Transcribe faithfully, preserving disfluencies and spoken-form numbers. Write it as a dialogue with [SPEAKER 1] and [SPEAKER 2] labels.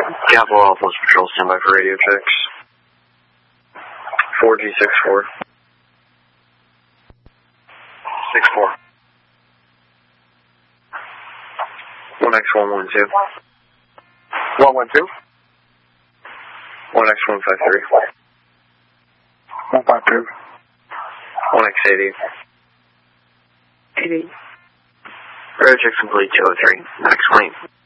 [SPEAKER 1] Capital Alpha Patrol, stand by for radio checks. four G six four. six four. one X one one two.
[SPEAKER 2] one one two.
[SPEAKER 1] one X one five three.
[SPEAKER 2] one five two.
[SPEAKER 1] one X eighty. eighty. Radio checks complete, two oh three. Max clean.